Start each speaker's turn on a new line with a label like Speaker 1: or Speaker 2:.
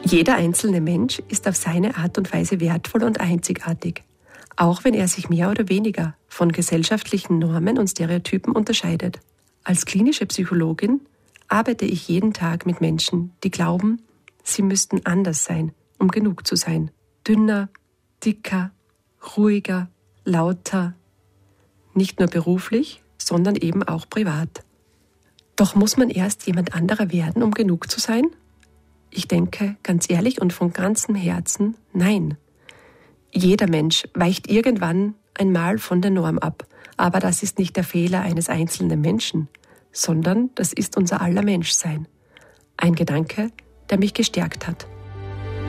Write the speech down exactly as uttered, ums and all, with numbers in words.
Speaker 1: Jeder einzelne Mensch ist auf seine Art und Weise wertvoll und einzigartig, auch wenn er sich mehr oder weniger von gesellschaftlichen Normen und Stereotypen unterscheidet. Als klinische Psychologin arbeite ich jeden Tag mit Menschen, die glauben, sie müssten anders sein, um genug zu sein. Dünner, dicker, ruhiger, lauter. Nicht nur beruflich, sondern eben auch privat. Doch muss man erst jemand anderer werden, um genug zu sein? Ich denke, ganz ehrlich und von ganzem Herzen, nein. Jeder Mensch weicht irgendwann einmal von der Norm ab. Aber das ist nicht der Fehler eines einzelnen Menschen, sondern das ist unser aller Menschsein. Ein Gedanke, der mich gestärkt hat.